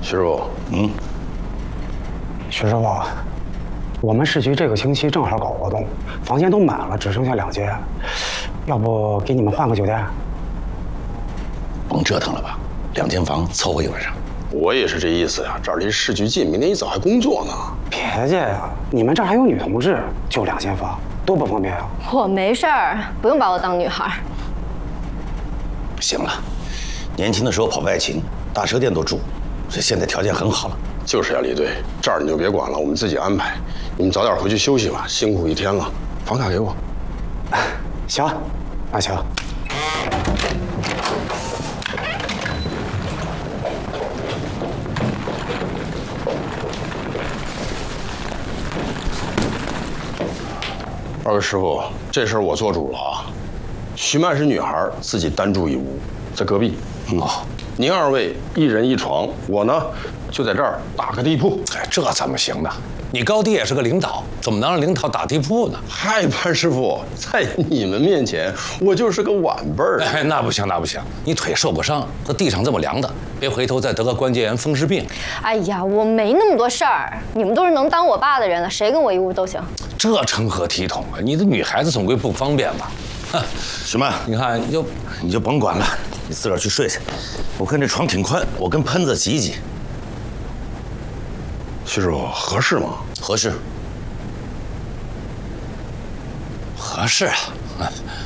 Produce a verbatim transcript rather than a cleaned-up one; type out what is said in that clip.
徐师傅，嗯， 徐师傅，我们市局这个星期正好搞活动，房间都满了，只剩下两间，要不给你们换个酒店？ 甭折腾了吧，两间房凑合一晚上。 我也是这意思呀，这儿离市局近，明天一早还工作呢。 别介呀，你们这儿还有女同志，就两间房，多不方便啊！ 我没事儿，不用把我当女孩。 行了，年轻的时候跑外勤，大车店都住，这现在条件很好了。 就是呀，李队，这儿你就别管了，我们自己安排。你们早点回去休息吧，辛苦一天了。房卡给我。 行，那行。 二位师傅，这事儿我做主了啊。徐曼是女孩，自己单住一屋，在隔壁。 哦， 您二位一人一床，我呢就在这儿打个地铺。 哎，这怎么行呢？你高低也是个领导，怎么能让领导打地铺呢？ 嗨，潘师傅，在你们面前，我就是个晚辈儿。 哎，那不行，那不行，你腿受过伤，这地上这么凉的，别回头再得个关节炎、风湿病。 哎呀，我没那么多事儿，你们都是能当我爸的人了，谁跟我一屋都行。 这成何体统啊！你的女孩子总归不方便吧？哼， 什么？ 你看，你就你就甭管了，你自个儿去睡去。我看这床挺宽，我跟喷子挤一挤。 徐师傅，合适吗？ 合适，合适啊。